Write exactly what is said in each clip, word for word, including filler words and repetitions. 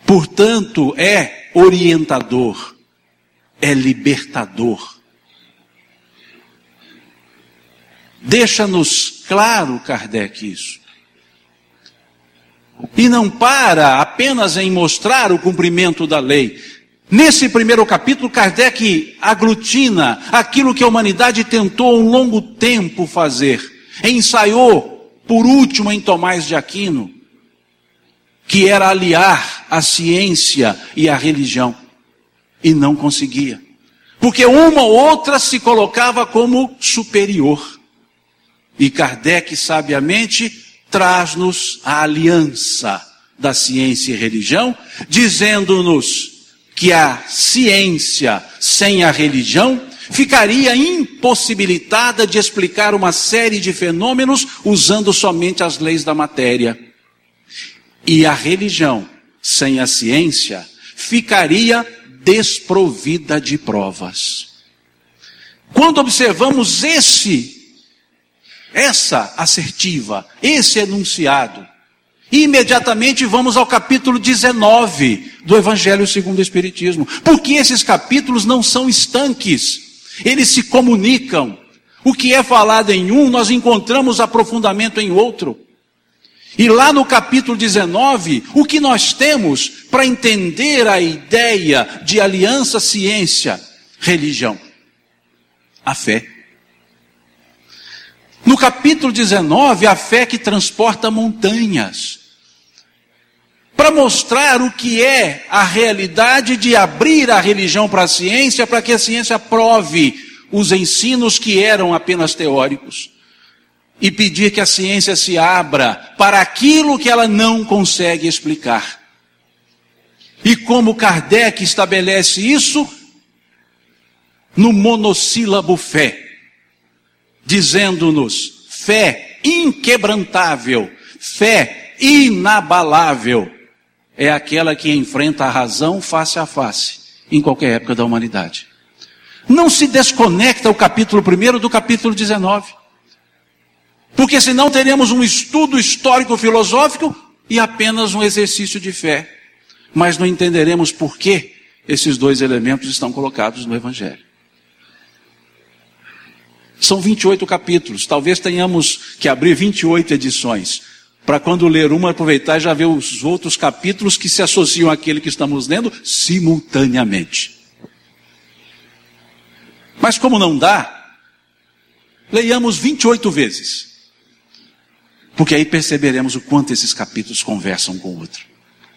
Portanto, é orientador, é libertador. Deixa-nos claro, Kardec, isso. E não para apenas em mostrar o cumprimento da lei. Nesse primeiro capítulo, Kardec aglutina aquilo que a humanidade tentou há um longo tempo fazer. Ensaiou, por último, em Tomás de Aquino, que era aliar a ciência e a religião. E não conseguia. Porque uma ou outra se colocava como superior. E Kardec, sabiamente, traz-nos a aliança da ciência e religião, dizendo-nos que a ciência sem a religião ficaria impossibilitada de explicar uma série de fenômenos usando somente as leis da matéria. E a religião sem a ciência ficaria desprovida de provas. Quando observamos esse Essa assertiva, esse enunciado, imediatamente vamos ao capítulo dezenove do Evangelho segundo o Espiritismo. Porque esses capítulos não são estanques, eles se comunicam. O que é falado em um, nós encontramos aprofundamento em outro. E lá no capítulo dezenove, o que nós temos para entender a ideia de aliança, ciência, religião? A fé. No capítulo dezenove, a fé que transporta montanhas. Para mostrar o que é a realidade de abrir a religião para a ciência, para que a ciência prove os ensinos que eram apenas teóricos. E pedir que a ciência se abra para aquilo que ela não consegue explicar. E como Kardec estabelece isso? No monossílabo fé. Dizendo-nos, fé inquebrantável, fé inabalável, é aquela que enfrenta a razão face a face, em qualquer época da humanidade. Não se desconecta o capítulo primeiro do capítulo dezenove. Porque senão teríamos um estudo histórico-filosófico e apenas um exercício de fé. Mas não entenderemos por que esses dois elementos estão colocados no Evangelho. São vinte e oito capítulos, talvez tenhamos que abrir vinte e oito edições, para quando ler uma, aproveitar e já ver os outros capítulos que se associam àquele que estamos lendo simultaneamente. Mas como não dá, leiamos vinte e oito vezes, porque aí perceberemos o quanto esses capítulos conversam um com o outro.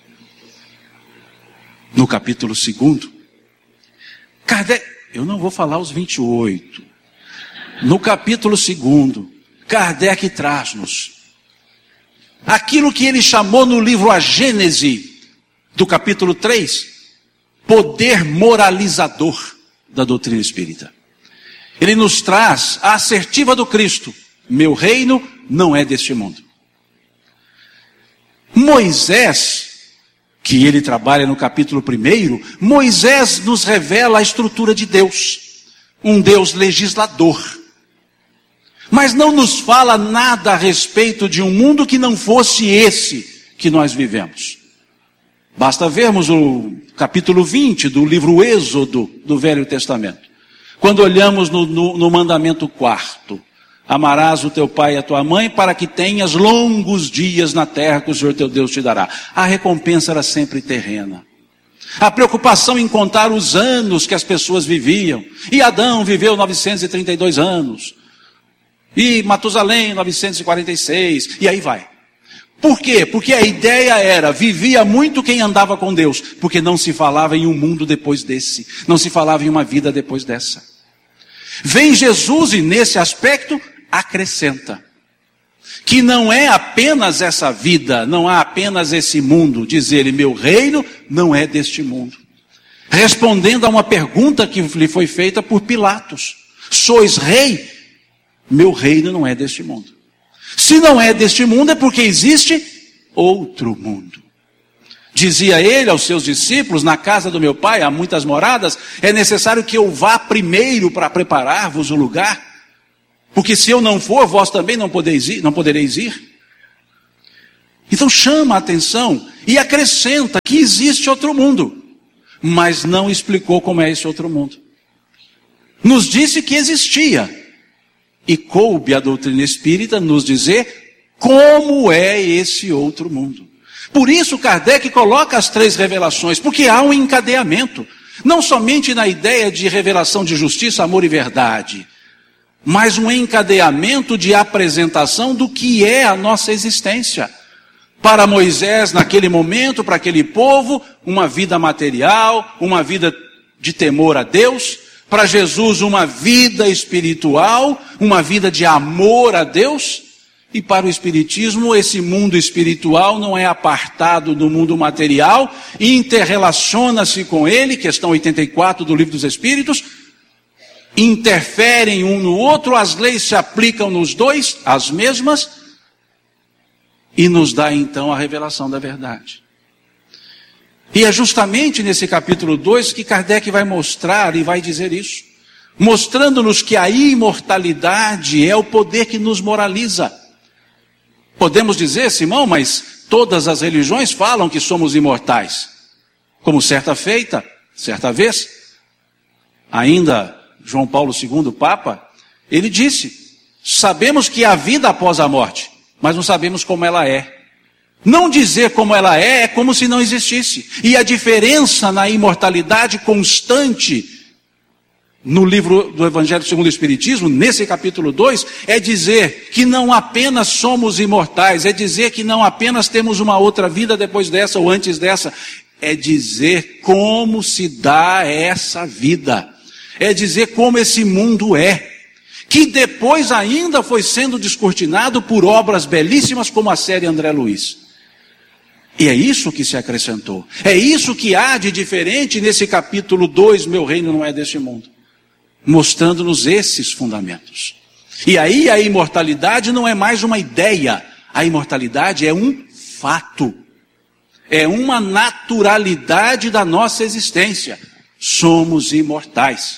No capítulo segundo, Kardec, eu não vou falar os vinte e oito, no capítulo segundo, Kardec traz-nos aquilo que ele chamou no livro A Gênese, do capítulo três, poder moralizador da doutrina espírita. Ele nos traz a assertiva do Cristo: meu reino não é deste mundo. Moisés, que ele trabalha no capítulo primeiro, Moisés nos revela a estrutura de Deus, um Deus legislador. Mas não nos fala nada a respeito de um mundo que não fosse esse que nós vivemos. Basta vermos o capítulo vinte do livro Êxodo do Velho Testamento. Quando olhamos no, no, no mandamento quarto: amarás o teu pai e a tua mãe para que tenhas longos dias na terra que o Senhor teu Deus te dará. A recompensa era sempre terrena. A preocupação em contar os anos que as pessoas viviam. E Adão viveu novecentos e trinta e dois anos. E Matusalém, novecentos e quarenta e seis, e aí vai. Por quê? Porque a ideia era, vivia muito quem andava com Deus, porque não se falava em um mundo depois desse, não se falava em uma vida depois dessa. Vem Jesus e nesse aspecto acrescenta, que não é apenas essa vida, não há apenas esse mundo, diz ele, meu reino não é deste mundo. Respondendo a uma pergunta que lhe foi feita por Pilatos: sois rei? Meu reino não é deste mundo. Se não é deste mundo, é porque existe outro mundo. Dizia ele aos seus discípulos: na casa do meu pai há muitas moradas, é necessário que eu vá primeiro para preparar-vos o lugar, porque se eu não for, vós também não podereis ir, não podereis ir. Então chama a atenção e acrescenta que existe outro mundo, mas não explicou como é esse outro mundo. Nos disse que existia, e coube à doutrina espírita nos dizer como é esse outro mundo. Por isso Kardec coloca as três revelações, porque há um encadeamento, não somente na ideia de revelação de justiça, amor e verdade, mas um encadeamento de apresentação do que é a nossa existência. Para Moisés, naquele momento, para aquele povo, uma vida material, uma vida de temor a Deus. Para Jesus, uma vida espiritual, uma vida de amor a Deus. E para o Espiritismo, esse mundo espiritual não é apartado do mundo material, interrelaciona-se com ele, questão oitenta e quatro do Livro dos Espíritos, interferem um no outro, as leis se aplicam nos dois, as mesmas, e nos dá então a revelação da verdade. E é justamente nesse capítulo dois que Kardec vai mostrar e vai dizer isso, mostrando-nos que a imortalidade é o poder que nos moraliza. Podemos dizer, Simão, mas todas as religiões falam que somos imortais. Como certa feita, certa vez, ainda João Paulo segundo, Papa, ele disse, sabemos que há vida após a morte, mas não sabemos como ela é. Não dizer como ela é, é como se não existisse. E a diferença na imortalidade constante no livro do Evangelho segundo o Espiritismo, nesse capítulo dois, é dizer que não apenas somos imortais, é dizer que não apenas temos uma outra vida depois dessa ou antes dessa, é dizer como se dá essa vida, é dizer como esse mundo é, que depois ainda foi sendo descortinado por obras belíssimas como a série André Luiz. E é isso que se acrescentou, é isso que há de diferente nesse capítulo dois, meu reino não é deste mundo, mostrando-nos esses fundamentos. E aí a imortalidade não é mais uma ideia, a imortalidade é um fato, é uma naturalidade da nossa existência, somos imortais.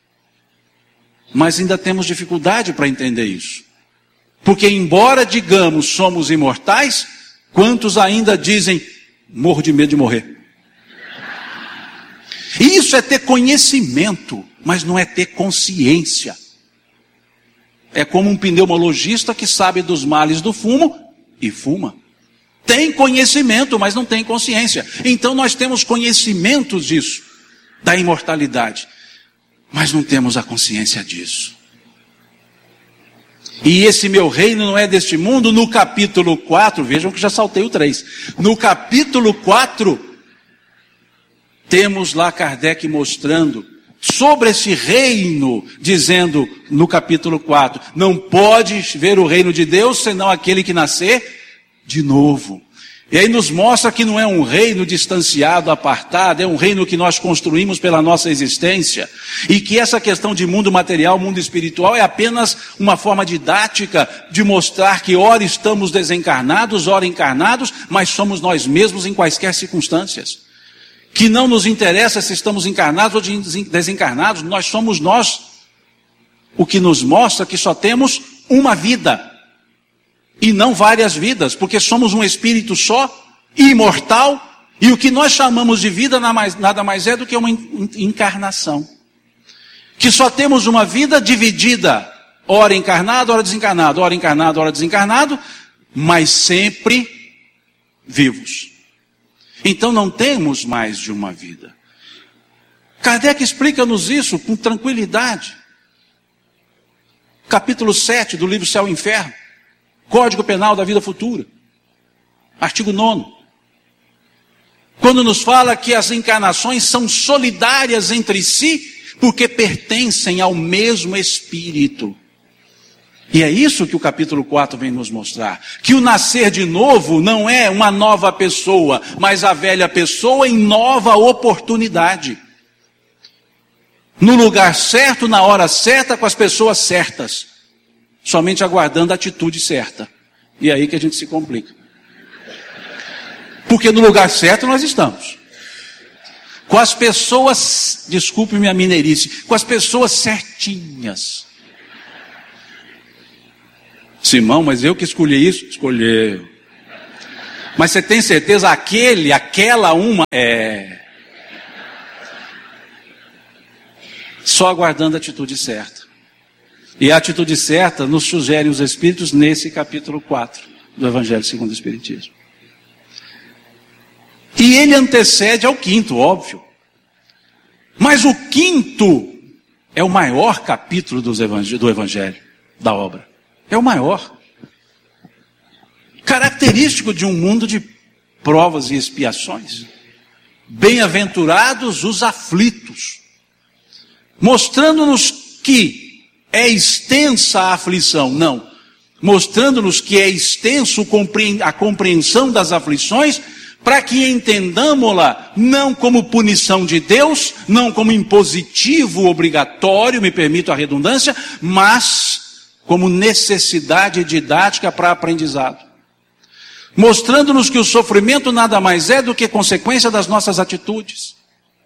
Mas ainda temos dificuldade para entender isso, porque embora digamos somos imortais, quantos ainda dizem, morro de medo de morrer? Isso é ter conhecimento, mas não é ter consciência. É como um pneumologista que sabe dos males do fumo e fuma. Tem conhecimento, mas não tem consciência. Então nós temos conhecimentos disso, da imortalidade, mas não temos a consciência disso. E esse meu reino não é deste mundo, no capítulo quatro, vejam que já saltei o três. No capítulo quatro, temos lá Kardec mostrando sobre esse reino, dizendo no capítulo quatro, não pode ver o reino de Deus senão aquele que nascer de novo. E aí nos mostra que não é um reino distanciado, apartado, é um reino que nós construímos pela nossa existência, e que essa questão de mundo material, mundo espiritual, é apenas uma forma didática de mostrar que ora estamos desencarnados, ora encarnados, mas somos nós mesmos em quaisquer circunstâncias. Que não nos interessa se estamos encarnados ou desencarnados, nós somos nós. O que nos mostra que só temos uma vida, e não várias vidas, porque somos um espírito só, imortal, e o que nós chamamos de vida nada mais é do que uma encarnação. Que só temos uma vida dividida, ora encarnado, ora desencarnado, ora encarnado, ora desencarnado, mas sempre vivos. Então não temos mais de uma vida. Kardec explica-nos isso com tranquilidade. Capítulo sete do livro Céu e Inferno, Código Penal da Vida Futura, artigo nono. Quando nos fala que as encarnações são solidárias entre si, porque pertencem ao mesmo Espírito. E é isso que o capítulo quatro vem nos mostrar, que o nascer de novo não é uma nova pessoa, mas a velha pessoa em nova oportunidade. No lugar certo, na hora certa, com as pessoas certas, somente aguardando a atitude certa. E é aí que a gente se complica. Porque no lugar certo nós estamos. Com as pessoas, desculpe-me a mineirice, com as pessoas certinhas. Simão, mas eu que escolhi isso? Escolheu. Mas você tem certeza, aquele, aquela uma, é... Só aguardando a atitude certa. E a atitude certa nos sugerem os Espíritos nesse capítulo quatro do Evangelho segundo o Espiritismo. E ele antecede ao quinto, óbvio. Mas o quinto é o maior capítulo dos evangel- do Evangelho, da obra. É o maior. Característico de um mundo de provas e expiações. Bem-aventurados os aflitos. Mostrando-nos que é extensa a aflição. Não. Mostrando-nos que é extenso a compreensão das aflições, para que entendamos-la não como punição de Deus, não como impositivo obrigatório, me permito a redundância, mas como necessidade didática para aprendizado. Mostrando-nos que o sofrimento nada mais é do que consequência das nossas atitudes.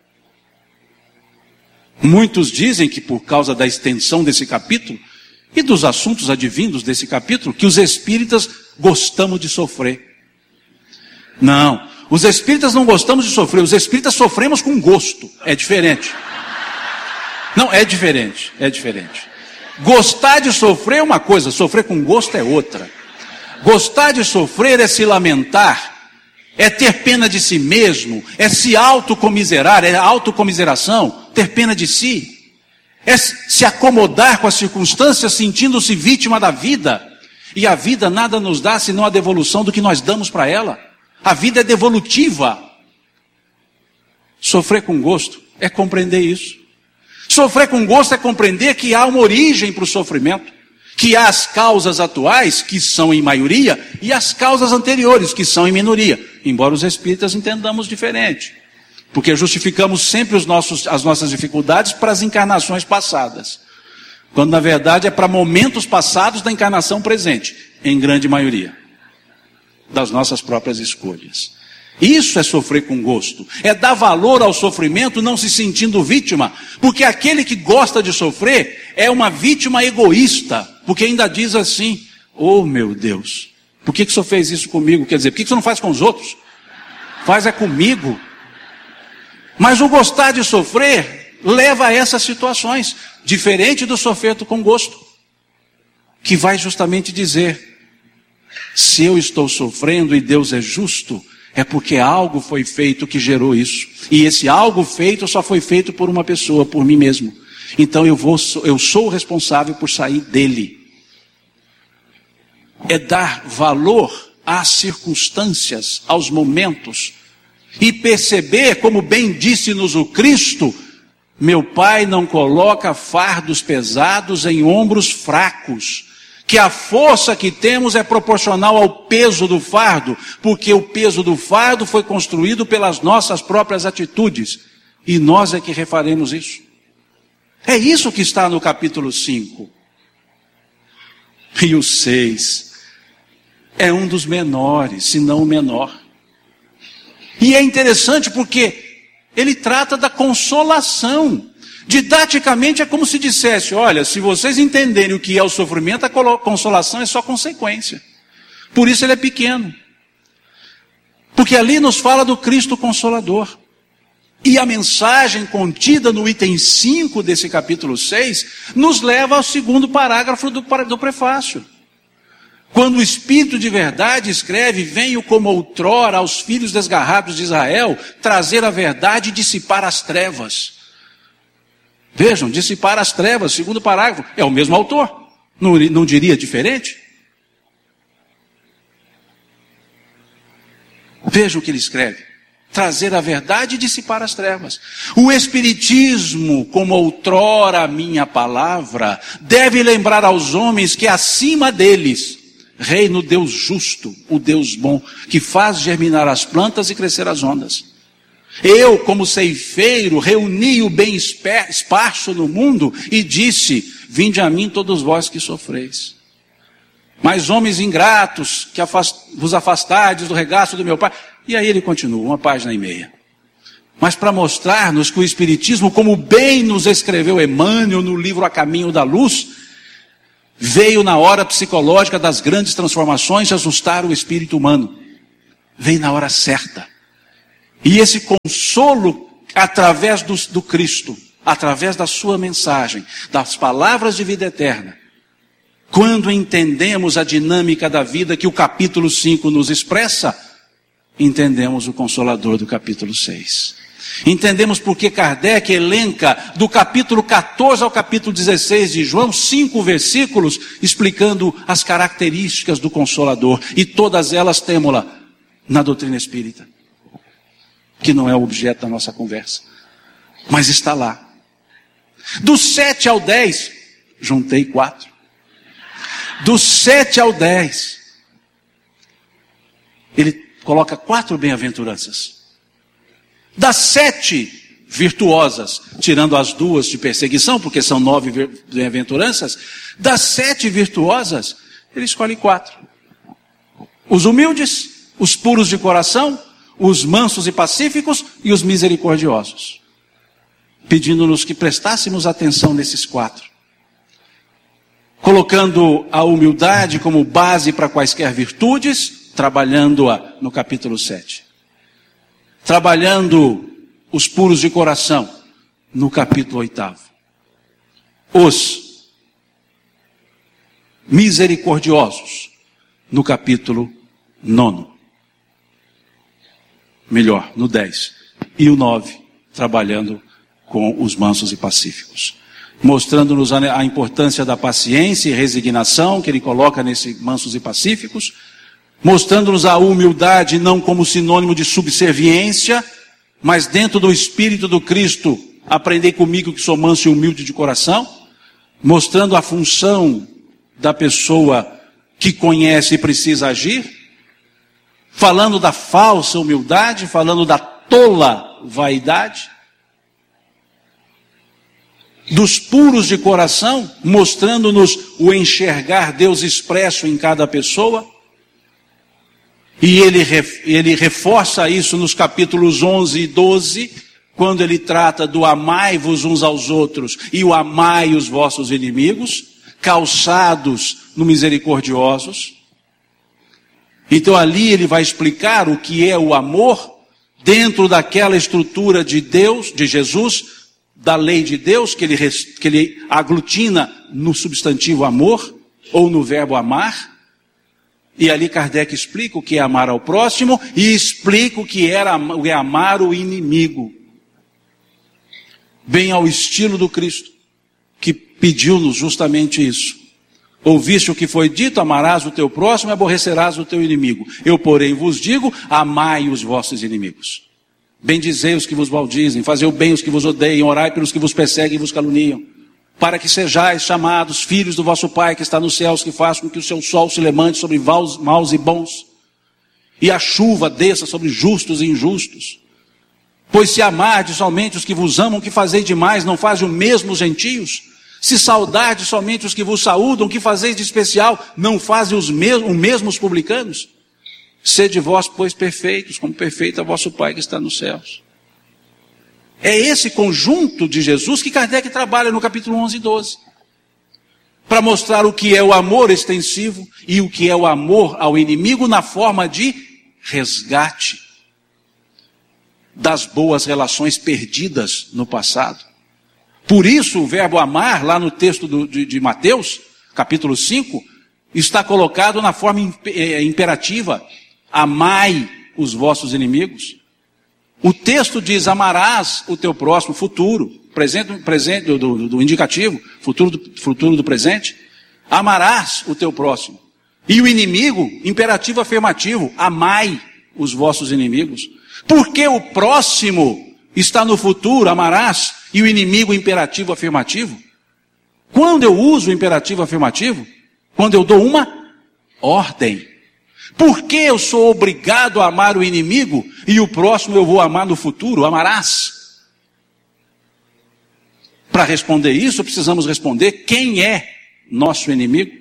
Muitos dizem que por causa da extensão desse capítulo, e dos assuntos advindos desse capítulo, que os espíritas gostamos de sofrer. Não, os espíritas não gostamos de sofrer, os espíritas sofremos com gosto, é diferente. Não, é diferente, é diferente. Gostar de sofrer é uma coisa, sofrer com gosto é outra. Gostar de sofrer é se lamentar, é ter pena de si mesmo, é se autocomiserar, é autocomiseração, ter pena de si, é se acomodar com as circunstâncias sentindo-se vítima da vida. E a vida nada nos dá senão a devolução do que nós damos para ela. A vida é devolutiva. Sofrer com gosto é compreender isso. Sofrer com gosto é compreender que há uma origem para o sofrimento, que há as causas atuais, que são em maioria, e as causas anteriores, que são em minoria. Embora os espíritas entendamos diferente, porque justificamos sempre os nossos, as nossas dificuldades para as encarnações passadas, quando na verdade é para momentos passados da encarnação presente, em grande maioria das nossas próprias escolhas. Isso é sofrer com gosto, é dar valor ao sofrimento não se sentindo vítima, porque aquele que gosta de sofrer é uma vítima egoísta, porque ainda diz assim: oh meu Deus, por que que o senhor fez isso comigo? Quer dizer, por que que o senhor não faz com os outros? Faz é comigo. Mas o gostar de sofrer leva a essas situações, diferente do sofrer com gosto, que vai justamente dizer: se eu estou sofrendo e Deus é justo, é porque algo foi feito que gerou isso. E esse algo feito só foi feito por uma pessoa, por mim mesmo. Então eu, vou, eu sou o responsável por sair dele. É dar valor às circunstâncias, aos momentos. E perceber, como bem disse-nos o Cristo: meu Pai não coloca fardos pesados em ombros fracos. Que a força que temos é proporcional ao peso do fardo, porque o peso do fardo foi construído pelas nossas próprias atitudes, e nós é que refaremos isso. É isso que está no capítulo cinco. E o seis é um dos menores, se não o menor. E é interessante porque ele trata da consolação. Didaticamente é como se dissesse: olha, se vocês entenderem o que é o sofrimento, a consolação é só consequência. Por isso ele é pequeno. Porque ali nos fala do Cristo Consolador. E a mensagem contida no item cinco desse capítulo seis nos leva ao segundo parágrafo do, do prefácio. Quando o Espírito de verdade escreve: venho como outrora aos filhos desgarrados de Israel trazer a verdade e dissipar as trevas. Vejam, dissipar as trevas, segundo parágrafo, é o mesmo autor, não, não diria diferente? Vejam o que ele escreve: trazer a verdade e dissipar as trevas. O Espiritismo, como outrora a minha palavra, deve lembrar aos homens que acima deles reina o Deus justo, o Deus bom, que faz germinar as plantas e crescer as ondas. Eu, como ceifeiro, reuni o bem esparso no mundo e disse: vinde a mim todos vós que sofreis. Mas homens ingratos, que afast... vos afastardes do regaço do meu Pai. E aí ele continua, uma página e meia. Mas para mostrar-nos que o Espiritismo, como bem nos escreveu Emmanuel no livro A Caminho da Luz, veio na hora psicológica das grandes transformações ajustar o espírito humano. vem na hora certa. E esse consolo, através do, do Cristo, através da sua mensagem, das palavras de vida eterna, quando entendemos a dinâmica da vida que o capítulo cinco nos expressa, entendemos o Consolador do capítulo seis. Entendemos porque Kardec elenca do capítulo quatorze ao capítulo dezesseis de João, cinco versículos, explicando as características do Consolador. E todas elas temos-la na doutrina espírita, que não é o objeto da nossa conversa, mas está lá. Do sete ao dez, juntei quatro. Do sete ao dez, ele coloca quatro bem-aventuranças. Das sete virtuosas, tirando as duas de perseguição, porque são nove bem-aventuranças, das sete virtuosas, ele escolhe quatro. Os humildes, os puros de coração, os mansos e pacíficos e os misericordiosos. Pedindo-nos que prestássemos atenção nesses quatro. Colocando a humildade como base para quaisquer virtudes, trabalhando-a no capítulo sete. Trabalhando os puros de coração no capítulo oitavo. Os misericordiosos no capítulo nono. Melhor, no dez. E o nove, trabalhando com os mansos e pacíficos. Mostrando-nos a importância da paciência e resignação que ele coloca nesse mansos e pacíficos. Mostrando-nos a humildade não como sinônimo de subserviência, mas dentro do Espírito do Cristo, aprendei comigo que sou manso e humilde de coração. Mostrando a função da pessoa que conhece e precisa agir. Falando da falsa humildade, falando da tola vaidade. Dos puros de coração, mostrando-nos o enxergar Deus expresso em cada pessoa. E ele, ele reforça isso nos capítulos onze e doze, quando ele trata do amai-vos uns aos outros e o amai os vossos inimigos, calçados no misericordiosos. Então ali ele vai explicar o que é o amor dentro daquela estrutura de Deus, de Jesus, da lei de Deus, que ele, que ele aglutina no substantivo amor, ou no verbo amar. E ali Kardec explica o que é amar ao próximo e explica o que é amar o inimigo. Bem ao estilo do Cristo, que pediu-nos justamente isso. Ouviste o que foi dito, amarás o teu próximo e aborrecerás o teu inimigo. Eu, porém, vos digo, amai os vossos inimigos. Bendizei os que vos maldizem, fazei o bem os que vos odeiam, orai pelos que vos perseguem e vos caluniam. Para que sejais chamados filhos do vosso Pai que está nos céus, que faz com que o seu sol se levante sobre maus e bons, e a chuva desça sobre justos e injustos. Pois se amardes somente os que vos amam, que fazeis demais, não fazem o mesmo os gentios? Se saudardes somente os que vos saúdam, que fazeis de especial, não fazem os mesmos, o mesmo os publicanos? Sede vós, pois, perfeitos, como perfeito é vosso Pai que está nos céus. É esse conjunto de Jesus que Kardec trabalha no capítulo onze e doze. Para mostrar o que é o amor extensivo e o que é o amor ao inimigo na forma de resgate das boas relações perdidas no passado. Por isso o verbo amar, lá no texto do, de, de Mateus, capítulo cinco, está colocado na forma imperativa. Amai os vossos inimigos. O texto diz, amarás o teu próximo, futuro, presente, presente do, do, do indicativo, futuro do, futuro do presente. Amarás o teu próximo. E o inimigo, imperativo afirmativo, amai os vossos inimigos. Porque o próximo está no futuro, amarás, e o inimigo, imperativo afirmativo. Quando eu uso o imperativo afirmativo? Quando eu dou uma ordem. Por que eu sou obrigado a amar o inimigo e o próximo eu vou amar no futuro? Amarás. Para responder isso, precisamos responder quem é nosso inimigo.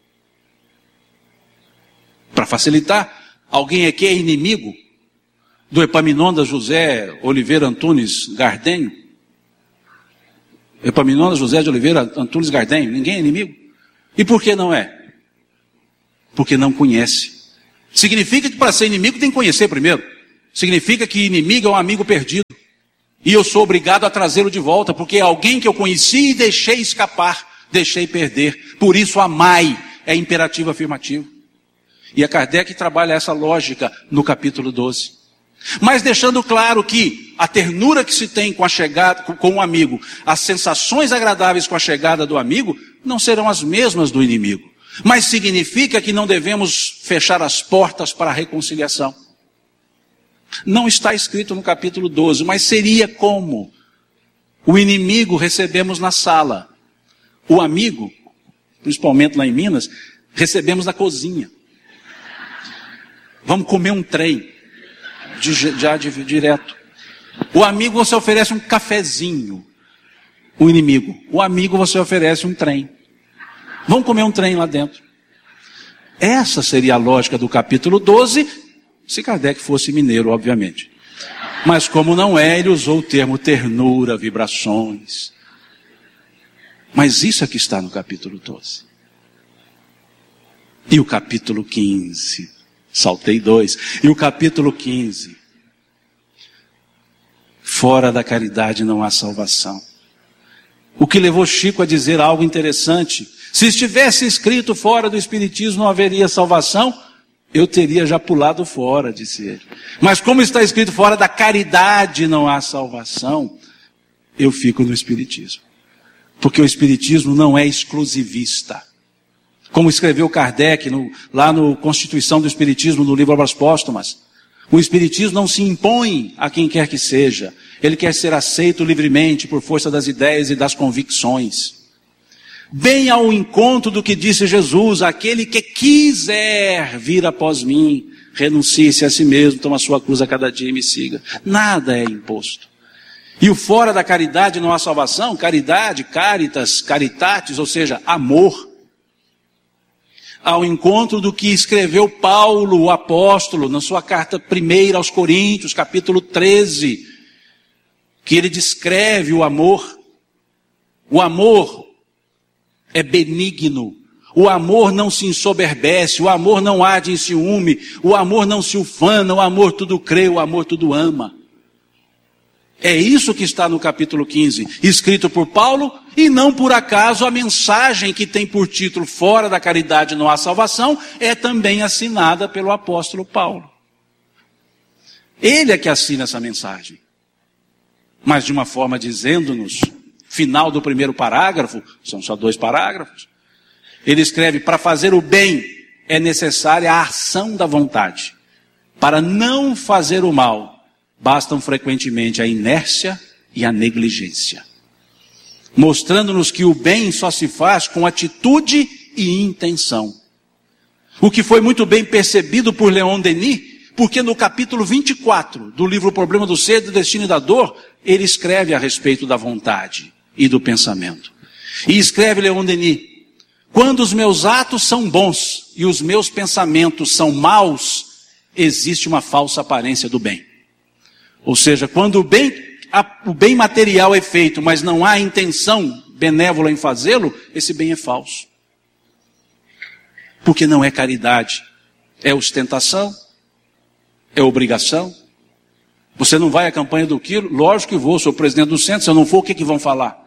Para facilitar, alguém aqui é inimigo do Epaminondas José Oliveira Antunes Gardenho? Epaminondas José de Oliveira Antunes Gardenho, ninguém é inimigo? E por que não é? Porque não conhece. Significa que para ser inimigo tem que conhecer primeiro. Significa que inimigo é um amigo perdido. E eu sou obrigado a trazê-lo de volta, porque é alguém que eu conheci e deixei escapar, deixei perder. Por isso amai é imperativo afirmativo. E a Kardec trabalha essa lógica no capítulo doze. Mas deixando claro que a ternura que se tem com a chegada, com o amigo, as sensações agradáveis com a chegada do amigo, não serão as mesmas do inimigo. Mas significa que não devemos fechar as portas para a reconciliação. Não está escrito no capítulo doze, mas seria como? O inimigo recebemos na sala. O amigo, principalmente lá em Minas, recebemos na cozinha. Vamos comer um trem, já direto. O amigo você oferece um cafezinho. O inimigo. O amigo você oferece um trem. Vamos comer um trem lá dentro. Essa seria a lógica do capítulo doze, se Kardec fosse mineiro, obviamente. Mas como não é, ele usou o termo ternura, vibrações. Mas isso é que está no capítulo doze. E o capítulo quinze. Saltei dois. E o capítulo quinze. Fora da caridade não há salvação. O que levou Chico a dizer algo interessante. Se estivesse escrito fora do Espiritismo não haveria salvação, eu teria já pulado fora, disse ele. Mas como está escrito fora da caridade não há salvação, eu fico no Espiritismo. Porque o Espiritismo não é exclusivista. Como escreveu Kardec no, lá no Constituição do Espiritismo, no livro Obras Póstumas. O Espiritismo não se impõe a quem quer que seja. Ele quer ser aceito livremente por força das ideias e das convicções. Bem ao encontro do que disse Jesus, aquele que quiser vir após mim, renuncie-se a si mesmo, toma a sua cruz a cada dia e me siga. Nada é imposto. E o fora da caridade não há salvação, caridade, caritas, caritatis, ou seja, amor. Ao encontro do que escreveu Paulo, o apóstolo, na sua carta primeira aos Coríntios, capítulo treze, que ele descreve o amor. O amor é benigno. O amor não se ensoberbece, o amor não arde em ciúme, o amor não se ufana, o amor tudo crê, o amor tudo ama. É isso que está no capítulo quinze, escrito por Paulo, e não por acaso a mensagem que tem por título Fora da caridade não há salvação, é também assinada pelo apóstolo Paulo. Ele é que assina essa mensagem. Mas de uma forma dizendo-nos, final do primeiro parágrafo, são só dois parágrafos, ele escreve, para fazer o bem é necessária a ação da vontade. Para não fazer o mal, bastam frequentemente a inércia e a negligência. Mostrando-nos que o bem só se faz com atitude e intenção. O que foi muito bem percebido por Leon Denis, porque no capítulo vinte e quatro do livro O Problema do Ser, do Destino e da Dor, ele escreve a respeito da vontade e do pensamento. E escreve Leon Denis, quando os meus atos são bons e os meus pensamentos são maus, existe uma falsa aparência do bem. Ou seja, quando o bem, o bem material é feito, mas não há intenção benévola em fazê-lo, esse bem é falso. Porque não é caridade, é ostentação, é obrigação. Você não vai à campanha do quilo? Lógico que vou, sou presidente do centro, se eu não for, o que, que vão falar?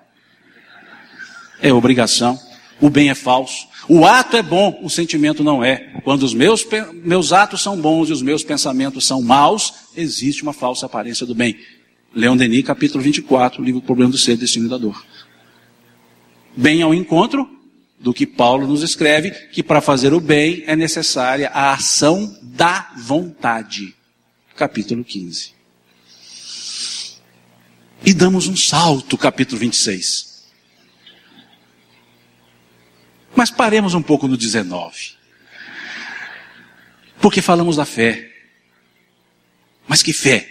É obrigação, o bem é falso. O ato é bom, o sentimento não é. Quando os meus, meus atos são bons e os meus pensamentos são maus, existe uma falsa aparência do bem. Leon Denis, capítulo vinte e quatro, livro O Problema do Ser, Destino e da Dor. Bem ao encontro do que Paulo nos escreve, que para fazer o bem é necessária a ação da vontade. Capítulo quinze. E damos um salto, capítulo vinte e seis. Mas paremos um pouco no dezenove. Porque falamos da fé. Mas que fé?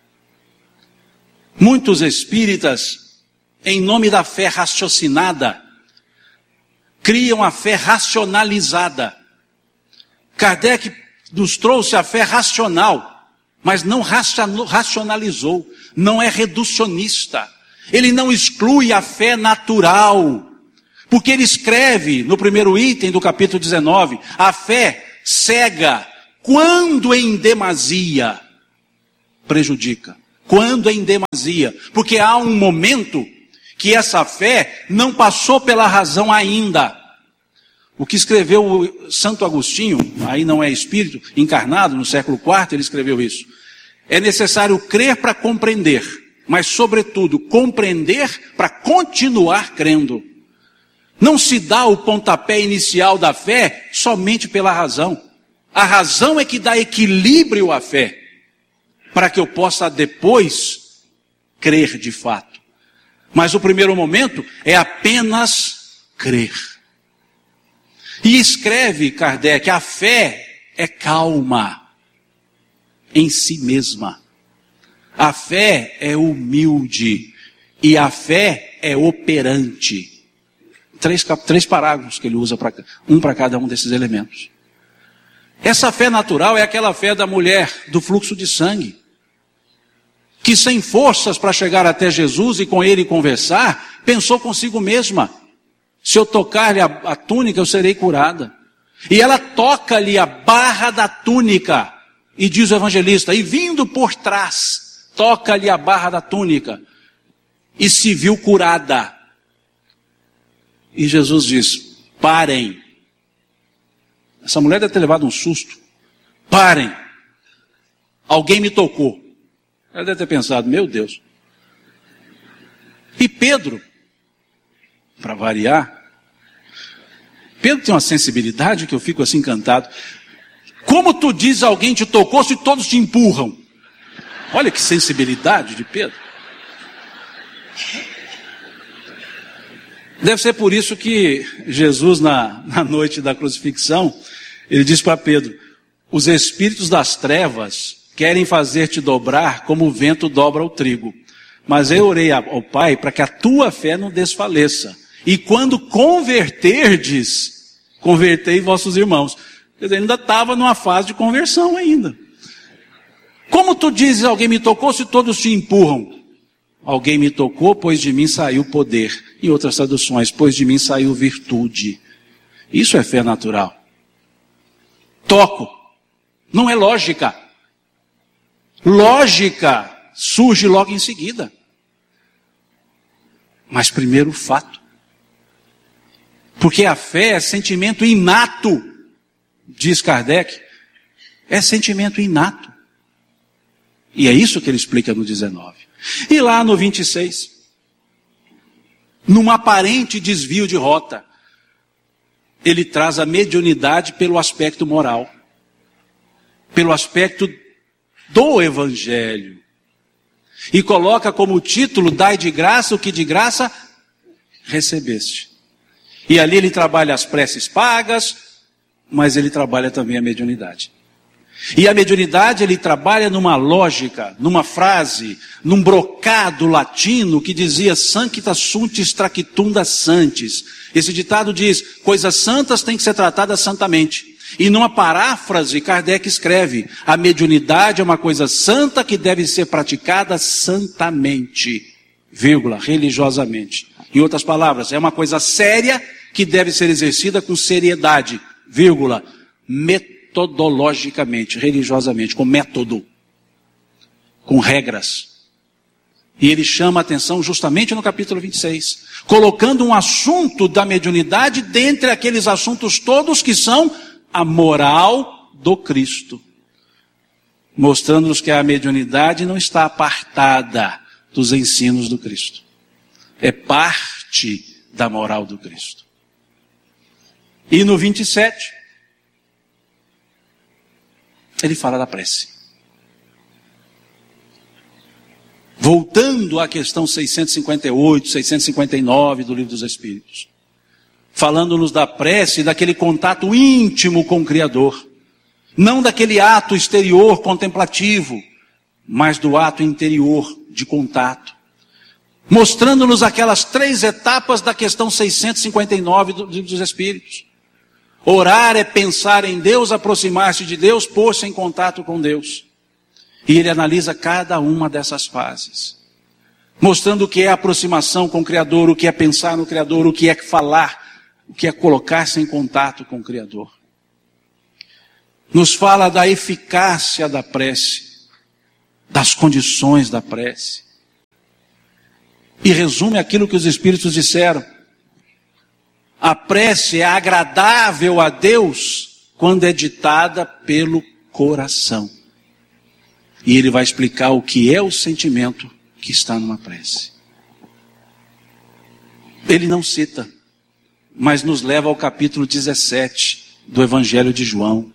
Muitos espíritas, em nome da fé raciocinada, criam a fé racionalizada. Kardec nos trouxe a fé racional, mas não racionalizou, não é reducionista. Ele não exclui a fé natural. Porque ele escreve no primeiro item do capítulo dezenove, a fé cega quando em demasia, prejudica. Quando em demasia. Porque há um momento que essa fé não passou pela razão ainda. O que escreveu Santo Agostinho, aí não é espírito, encarnado no século quarto, ele escreveu isso. É necessário crer para compreender, mas sobretudo compreender para continuar crendo. Não se dá o pontapé inicial da fé somente pela razão. A razão é que dá equilíbrio à fé, para que eu possa depois crer de fato. Mas o primeiro momento é apenas crer. E escreve Kardec, a fé é calma em si mesma. A fé é humilde e a fé é operante. Três, três parágrafos que ele usa, pra, um para cada um desses elementos. Essa fé natural é aquela fé da mulher do fluxo de sangue, que sem forças para chegar até Jesus e com ele conversar, pensou consigo mesma, se eu tocar-lhe a, a túnica, eu serei curada. E ela toca-lhe a barra da túnica, e diz o evangelista, e vindo por trás, toca-lhe a barra da túnica, e se viu curada. E Jesus diz, parem. Essa mulher deve ter levado um susto. Parem. Alguém me tocou. Ela deve ter pensado, meu Deus. E Pedro, para variar, Pedro tem uma sensibilidade que eu fico assim encantado. Como tu diz alguém te tocou se todos te empurram? Olha que sensibilidade de Pedro. Deve ser por isso que Jesus, na, na noite da crucifixão, ele diz para Pedro, os espíritos das trevas querem fazer-te dobrar como o vento dobra o trigo. Mas eu orei ao Pai para que a tua fé não desfaleça. E quando converterdes, convertei vossos irmãos. Quer dizer, ainda estava numa fase de conversão ainda. Como tu dizes, alguém me tocou se todos te empurram? Alguém me tocou, pois de mim saiu poder. Em outras traduções, pois de mim saiu virtude. Isso é fé natural. Toco. Não é lógica. Lógica surge logo em seguida. Mas primeiro o fato. Porque a fé é sentimento inato, diz Kardec. É sentimento inato. E é isso que ele explica no dezenove. E lá no vinte e seis, num aparente desvio de rota, ele traz a mediunidade pelo aspecto moral, pelo aspecto do Evangelho. E coloca como título, dai de graça o que de graça recebeste. E ali ele trabalha as preces pagas, mas ele trabalha também a mediunidade. E a mediunidade ele trabalha numa lógica, numa frase, num brocado latino que dizia sancta sunt extractunda santis. Esse ditado diz, coisas santas têm que ser tratadas santamente. E numa paráfrase, Kardec escreve, a mediunidade é uma coisa santa que deve ser praticada santamente, vírgula, religiosamente. Em outras palavras, é uma coisa séria que deve ser exercida com seriedade, vírgula, metodologicamente, religiosamente, com método, com regras. E ele chama a atenção justamente no capítulo vinte e seis, colocando um assunto da mediunidade dentre aqueles assuntos todos que são a moral do Cristo, mostrando-nos que a mediunidade não está apartada dos ensinos do Cristo, é parte da moral do Cristo. E no vinte e sete, ele fala da prece. Voltando à questão seiscentos e cinquenta e oito, seiscentos e cinquenta e nove do Livro dos Espíritos. Falando-nos da prece, daquele contato íntimo com o Criador. Não daquele ato exterior contemplativo, mas do ato interior de contato. Mostrando-nos aquelas três etapas da questão seiscentos e cinquenta e nove do Livro dos Espíritos. Orar é pensar em Deus, aproximar-se de Deus, pôr-se em contato com Deus. E ele analisa cada uma dessas fases. Mostrando o que é aproximação com o Criador, o que é pensar no Criador, o que é falar, o que é colocar-se em contato com o Criador. nos fala da eficácia da prece, das condições da prece. E resume aquilo que os Espíritos disseram. A prece é agradável a Deus quando é ditada pelo coração. E ele vai explicar o que é o sentimento que está numa prece. Ele não cita, mas nos leva ao capítulo dezessete do Evangelho de João.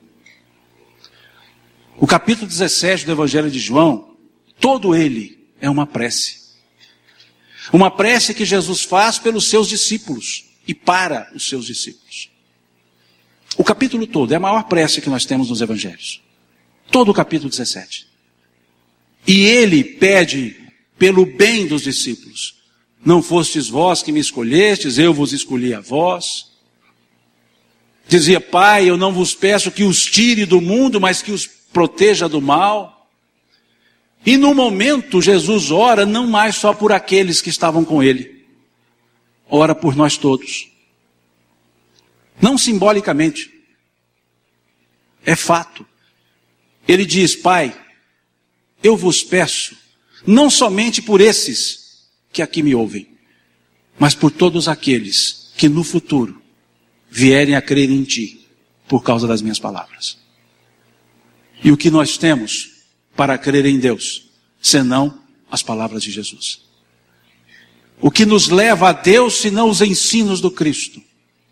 O capítulo dezessete do Evangelho de João, todo ele é uma prece. Uma prece que Jesus faz pelos seus discípulos e para os seus discípulos. O capítulo todo é a maior prece que nós temos nos Evangelhos. Todo o capítulo dezessete. E ele pede pelo bem dos discípulos. Não fostes vós que me escolhestes, eu vos escolhi a vós. Dizia: Pai, eu não vos peço que os tire do mundo, mas que os proteja do mal. E no momento Jesus ora não mais só por aqueles que estavam com ele. Ora por nós todos. Não simbolicamente. É fato. Ele diz: Pai, eu vos peço, não somente por esses que aqui me ouvem, mas por todos aqueles que no futuro vierem a crer em Ti, por causa das minhas palavras. E o que nós temos para crer em Deus, senão as palavras de Jesus? O que nos leva a Deus, senão os ensinos do Cristo?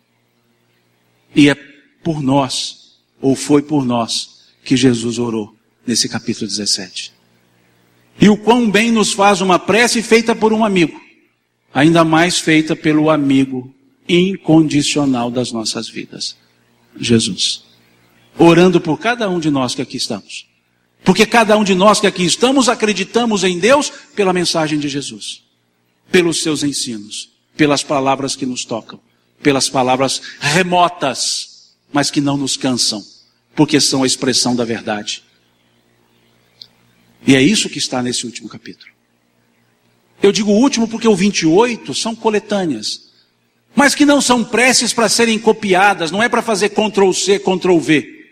E é por nós, ou foi por nós, que Jesus orou nesse capítulo dezessete. E o quão bem nos faz uma prece feita por um amigo, ainda mais feita pelo amigo incondicional das nossas vidas, Jesus. Orando por cada um de nós que aqui estamos. Porque cada um de nós que aqui estamos acreditamos em Deus pela mensagem de Jesus, pelos seus ensinos, pelas palavras que nos tocam, pelas palavras remotas, mas que não nos cansam, porque são a expressão da verdade. E é isso que está nesse último capítulo. Eu digo último porque o vinte e oito são coletâneas, mas que não são preces para serem copiadas, não é para fazer control C, control V.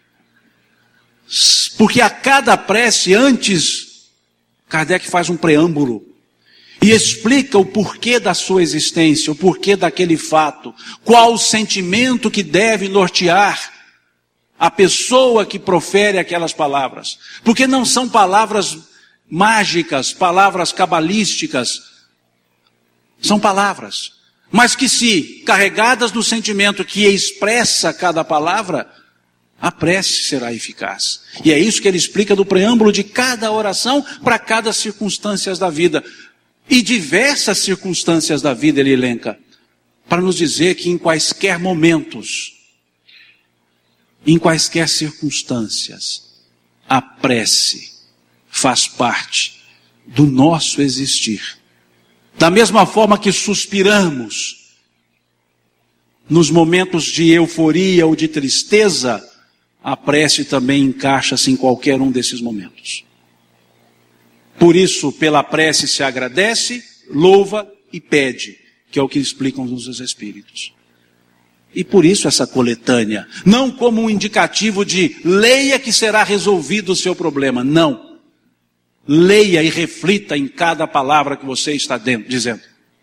Porque a cada prece, antes, Kardec faz um preâmbulo e explica o porquê da sua existência, o porquê daquele fato, qual o sentimento que deve nortear a pessoa que profere aquelas palavras. Porque não são palavras mágicas, palavras cabalísticas. São palavras, mas que se carregadas do sentimento que expressa cada palavra, a prece será eficaz. E é isso que ele explica do preâmbulo de cada oração para cada circunstância da vida. E diversas circunstâncias da vida ele elenca, para nos dizer que em quaisquer momentos, em quaisquer circunstâncias, a prece faz parte do nosso existir. Da mesma forma que suspiramos nos momentos de euforia ou de tristeza, a prece também encaixa-se em qualquer um desses momentos. Por isso, pela prece se agradece, louva e pede, que é o que explicam os Espíritos. E por isso essa coletânea, não como um indicativo de leia que será resolvido o seu problema, não. Leia e reflita em cada palavra que você está dentro, dizendo.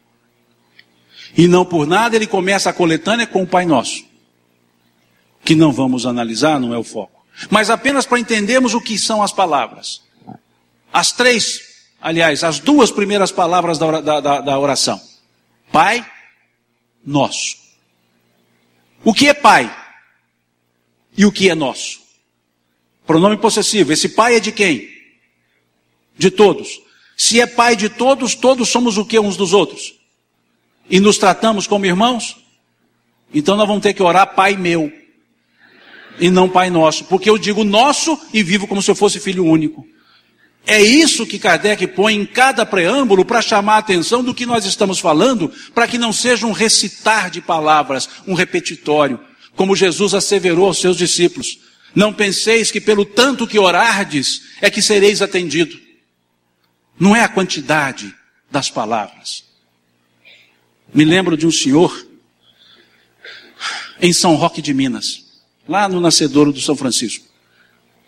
E não por nada ele começa a coletânea com o Pai Nosso, que não vamos analisar, não é o foco. Mas apenas para entendermos o que são as palavras. As três, aliás, as duas primeiras palavras da, da, da oração. Pai Nosso. O que é Pai? E o que é nosso? Pronome possessivo. Esse Pai é de quem? De todos. Se é Pai de todos, todos somos o que uns dos outros? E nos tratamos como irmãos? Então nós vamos ter que orar Pai meu. E não Pai nosso. Porque eu digo nosso e vivo como se eu fosse filho único. É isso que Kardec põe em cada preâmbulo para chamar a atenção do que nós estamos falando, para que não seja um recitar de palavras, um repetitório, como Jesus asseverou aos seus discípulos. Não penseis que pelo tanto que orardes é que sereis atendido. Não é a quantidade das palavras. Me lembro de um senhor em São Roque de Minas, lá no nascedouro do São Francisco.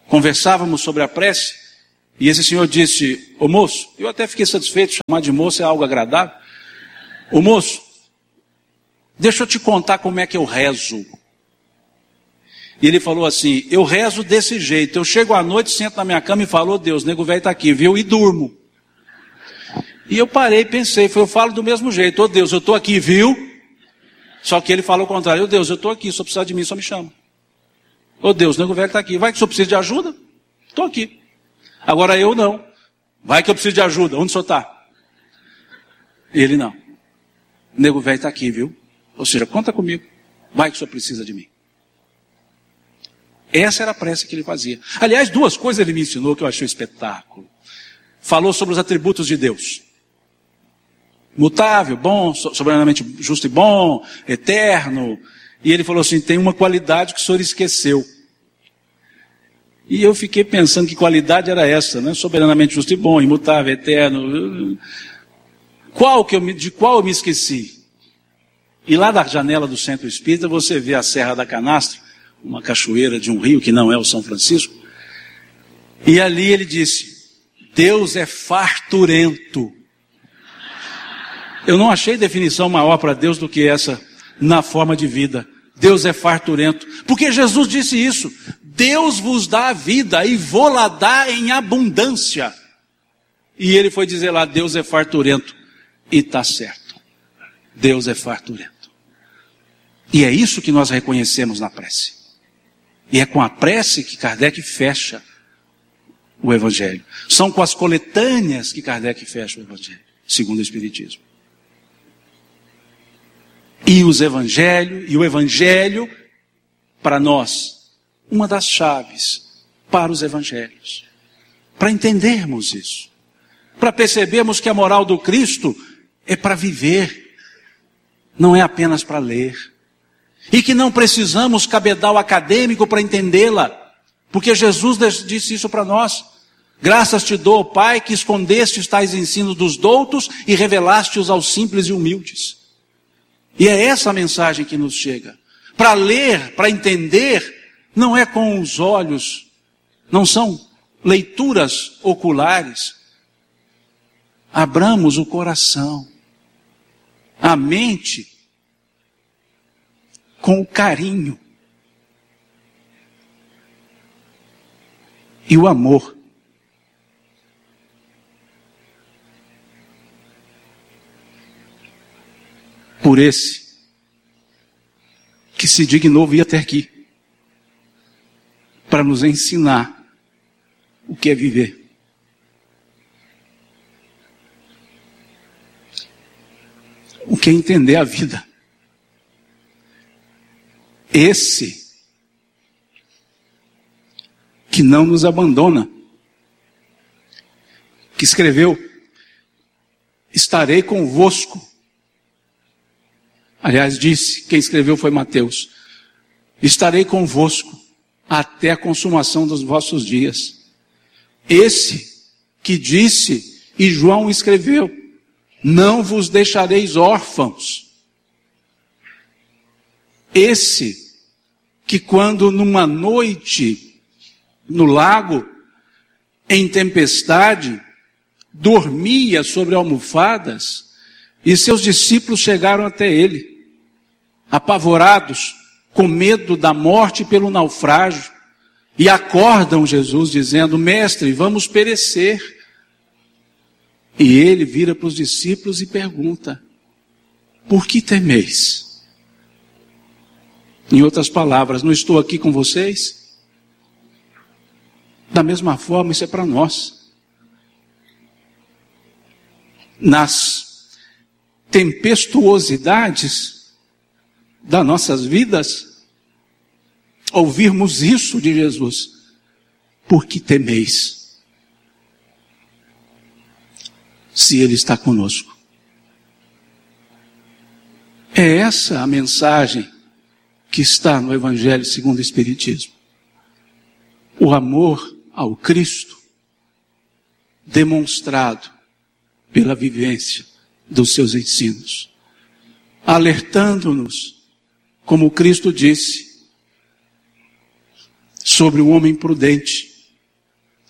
conversávamos sobre a prece, e esse senhor disse: ô moço, eu até fiquei satisfeito, chamar de moço é algo agradável. Ô moço, deixa eu te contar como é que eu rezo. E ele falou assim: eu rezo desse jeito, eu chego à noite, sento na minha cama e falo: ô Deus, nego velho está aqui, viu? E durmo. E eu parei e pensei, eu falo do mesmo jeito: ô Deus, eu estou aqui, viu? Só que ele fala o contrário: ô Deus, eu estou aqui, se eu precisar de mim, só me chama. Ô Deus, nego velho está aqui, vai que o senhor precisa de ajuda? Estou aqui. Agora eu não. Vai que eu preciso de ajuda, onde o senhor está? Ele não. Nego velho está aqui, viu? Ou seja, conta comigo, vai que o senhor precisa de mim. Essa era a prece que ele fazia. Aliás, duas coisas ele me ensinou que eu achei um espetáculo. Falou sobre os atributos de Deus: mutável, bom, soberanamente justo e bom, eterno. E ele falou assim: tem uma qualidade que o senhor esqueceu. E eu fiquei pensando que qualidade era essa, né? Soberanamente justo e bom, imutável, eterno. Qual que eu me, de qual eu me esqueci? E lá da janela do Centro Espírita você vê a Serra da Canastra, uma cachoeira de um rio que não é o São Francisco. E ali ele disse: Deus é farturento. Eu não achei definição maior para Deus do que essa na forma de vida. Deus é farturento. Porque Jesus disse isso: Deus vos dá a vida e vou-la dar em abundância. E ele foi dizer lá: Deus é farturento. E está certo. Deus é farturento. E é isso que nós reconhecemos na prece. E é com a prece que Kardec fecha o Evangelho. São com as coletâneas que Kardec fecha o Evangelho, segundo o Espiritismo. E os Evangelhos, e o Evangelho, para nós, uma das chaves para os Evangelhos. Para entendermos isso. Para percebermos que a moral do Cristo é para viver, não é apenas para ler. E que não precisamos cabedal acadêmico para entendê-la, porque Jesus disse isso para nós: graças te dou, Pai, que escondeste tais ensinos dos doutos e revelaste-os aos simples e humildes. E é essa a mensagem que nos chega. Para ler, para entender, não é com os olhos, não são leituras oculares. Abramos o coração, a mente, com o carinho e o amor. Por esse que se dignou vir até aqui para nos ensinar o que é viver. O que é entender a vida. Esse que não nos abandona, que escreveu: estarei convosco. Aliás, disse, quem escreveu foi Mateus: estarei convosco até a consumação dos vossos dias. Esse que disse, e João escreveu: não vos deixareis órfãos. Esse que quando numa noite no lago, em tempestade, dormia sobre almofadas, e seus discípulos chegaram até ele, apavorados, com medo da morte pelo naufrágio, e acordam Jesus dizendo: mestre, vamos perecer. E ele vira para os discípulos e pergunta: por que temeis? Em outras palavras, não estou aqui com vocês? Da mesma forma, isso é para nós. Nas tempestuosidades das nossas vidas, ouvirmos isso de Jesus: por que temeis? Se Ele está conosco. É essa a mensagem que está no Evangelho segundo o Espiritismo. O amor ao Cristo demonstrado pela vivência dos seus ensinos, alertando-nos, como Cristo disse, sobre o homem prudente,